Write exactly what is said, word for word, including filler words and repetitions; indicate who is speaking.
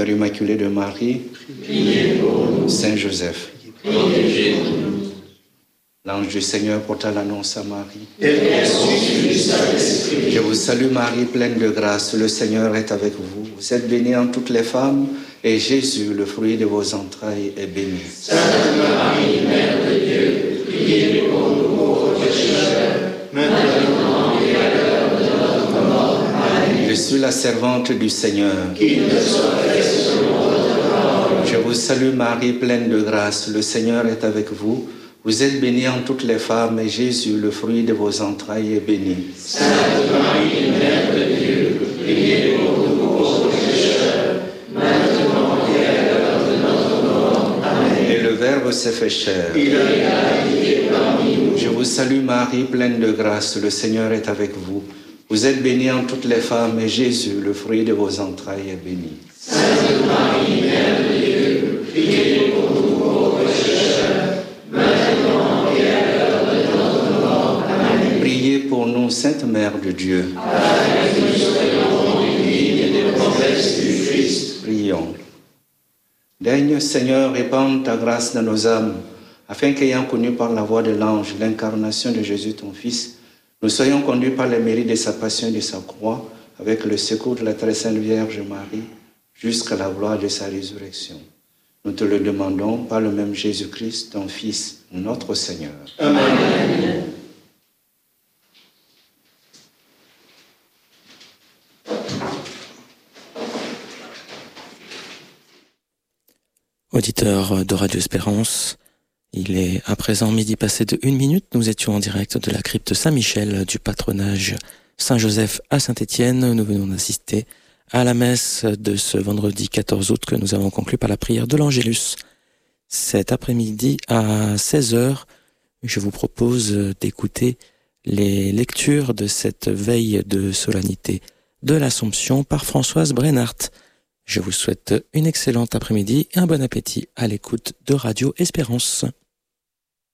Speaker 1: cœur immaculé de Marie, Saint Joseph. L'ange du Seigneur porta l'annonce à Marie. Je vous salue Marie, pleine de grâce, le Seigneur est avec vous. Vous êtes bénie entre toutes les femmes, et Jésus, le fruit de vos entrailles, est béni.
Speaker 2: Sainte Marie, Mère de Dieu, priez pour nous pauvres pécheurs, maintenant et à l'heure de notre mort. Amen.
Speaker 1: Je suis la servante du Seigneur.
Speaker 2: Qu'il me soit fait selon votre parole.
Speaker 1: Je vous salue Marie, pleine de grâce, le Seigneur est avec vous. Vous êtes bénie entre toutes les femmes, et Jésus, le fruit de vos entrailles, est béni.
Speaker 2: Sainte Marie, Mère de Dieu, priez pour nous pauvres pécheurs, maintenant et à l'heure de notre mort. Amen.
Speaker 1: Et le Verbe s'est fait chair.
Speaker 2: Il a habité parmi nous.
Speaker 1: Je vous salue Marie, pleine de grâce, le Seigneur est avec vous. Vous êtes bénie entre toutes les femmes, et Jésus, le fruit de vos entrailles, est béni.
Speaker 2: Sainte Marie, Mère de Dieu, priez pour nous pauvres pécheurs, maintenant et à l'heure de notre mort. Amen.
Speaker 1: Priez pour nous, Sainte Mère de Dieu.
Speaker 2: Afin que nous soyons dignes des promesses du Christ.
Speaker 1: Prions. Daigne, Seigneur, répande ta grâce dans nos âmes, afin qu'ayant connu par la voix de l'ange l'incarnation de Jésus, ton Fils, nous soyons conduits par les mérites de sa passion et de sa croix, avec le secours de la très sainte Vierge Marie, jusqu'à la gloire de sa résurrection. Nous te le demandons par le même Jésus-Christ, ton Fils, notre Seigneur.
Speaker 2: Amen.
Speaker 3: Auditeurs de Radio Espérance, il est à présent midi passé de une minute. Nous étions en direct de la crypte Saint-Michel du patronage Saint-Joseph à Saint-Étienne. Nous venons d'assister à la messe de ce vendredi quatorze août que nous avons conclu par la prière de l'Angélus. Cet après-midi à seize heures, je vous propose d'écouter les lectures de cette veille de solennité de l'Assomption par Françoise Brennart. Je vous souhaite une excellente après-midi et un bon appétit à l'écoute de Radio Espérance.